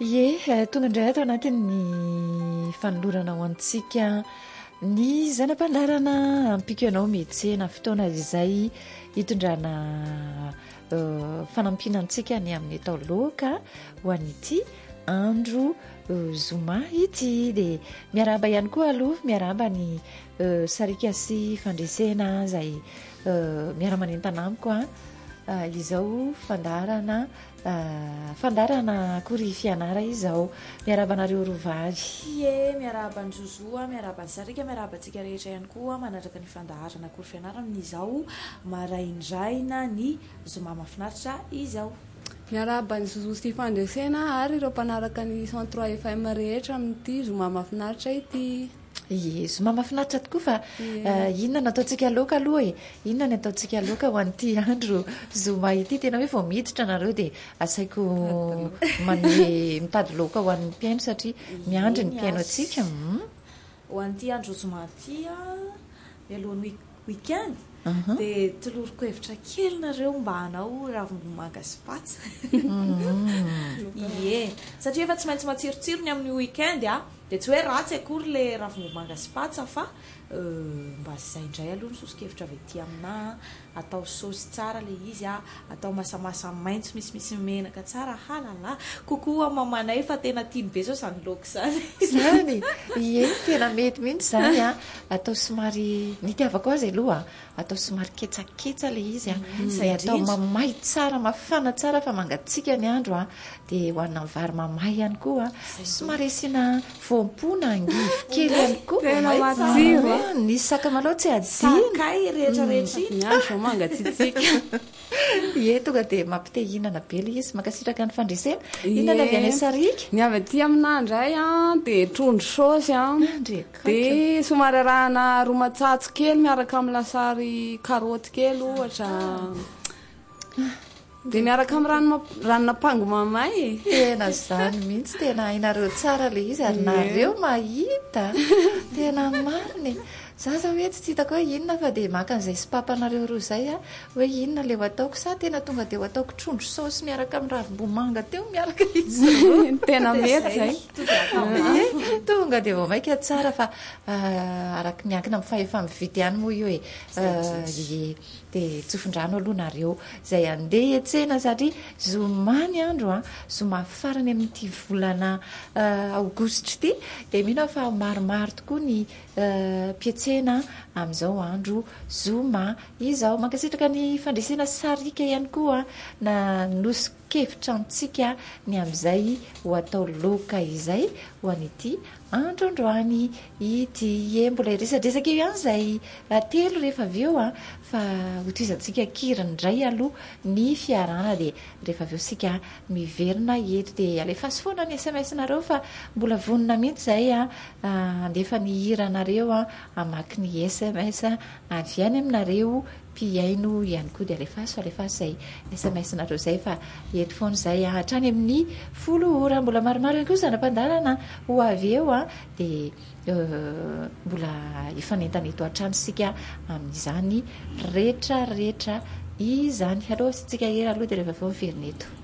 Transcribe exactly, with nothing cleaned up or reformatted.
Ie tonga indray ato anatin'ny fanolorana ho antsika ny zanam-pandarana ampiko ianao mihtsena fotoana izay hitondrana fanampianantsika ny amin'ny atao loaka ho an'ity andro zoma ity dia miaraba ihany koa aloha miaraba ny sarika sy fandresena zay miara-manentana amiko a izao fandarana fandarana akory fianara izao miarabanareo rovavy ie miaraba ny zozoa miaraba ny sarika miaraba antsika rehetra ihany koa manatraka ny fandaharana akory fianarana izao maraindraina ny zoma mahafinaritra izao miaraba ny zozo sy fandresena ary ireo mpanaraka ny cent trois F M rehetra amin'ity zoma mahafinaritra ity ie zoma mahafinaritra tokoa fa inona no ataontsika loaka aloha e inona ny ataontsika loaka ho an'ity andro zoma ity tena hoe vao miditra nareo dia asaiko manome mitady loaka ho an'ny mpiaino satria miandry ny mpiaino atsika ho an'ity andro zoma ity a mialohan'ny weekend dia toloroko hevitra kely nareo mba hanao ravim-bomanga sy patsa ie satria efa tsy maintsy matsirotsiro ny amin'ny weekend a dia tsy hoe ratsy akory le ravim-bomanga sy patsa fa mba zay indray aloha ny sosokevitra avy ety amina atao saosy tsara le izy a atao masamasa maintso misimisy menaka tsara halala kokoa mamanay fa tena tiany be zao zany loaka zany zany ie tena mety mihitsy zany a atao somary nitiavako azy aloha atao somary ketsaketsa le izy a zay atao mamay tsara mafana tsara fa mangatsika ny andro a dia hoanina vary mamay ihany koa somary asiana voampona angivy kely ihany koa tena matsiro ny sakamalaho tsy sakay rehetra rehetra iny andro mangatsitsika ie tonga dia mampite hinana be le izy makasitraka ny fandresena hinana avy any sarika ny avy aty aminandray a dia trondro saosy a dia somary arahana romatsatso kely miaraka amin'ny lasary karoty kely ohatra dia miaraka amin'ny rano ranona pango mamay tena zany mihitsy tena hainareo tsara le izy ary nareo mahita tena mariny za za hoe tsy tsy hitako hoe inona fa dia maka an'izay sy papanareo roa izay a hoe inona le ho ataoko sa tena tonga dia ho ataoko trondro saosy miaraka amin'ny ravim-bomanga teo miaraka izy tena mety zay tonga dia vao maika tsara fa araky miankina amin'ny fahefa mividy ihany moa io e ie dia tsofindrano aloha nareo izay andeha etsena satria zoma ny andro a zoma farany amin'ity volana aogositra ity dia mino fa maromaro tokoa ny mpietsena amin'izao andro zoma izao mankasitraka ny fandresena sarika ihany koa na nosokevitra antsika ny amin'izay ho atao loaka izay ho an'ity androandroany ity e mbola iresadresaka eo ihany izay telo rehefa avy eo a fa hotoizantsika kirany indray aloha ny fiarana dia rehefa avy eo sika miverina eto dia alefaso foana ny S M S nareo fa mbola vonina mihitsy izay a andefa ny hiranareo a amaky ny S M S avy any aminareo mpiaino ihany koa dia alefaso alefaso izay S M S nareo izay fa eto foana izay hatrany amin'ny folo ora mbola maromaro ihany koa zanam-pandarana ho avy eo a dia mbola ifanentana eto an-trano sika amin'izany rehetra rehetra izany alô sitsika era aloha dia rehefa vao miverina eto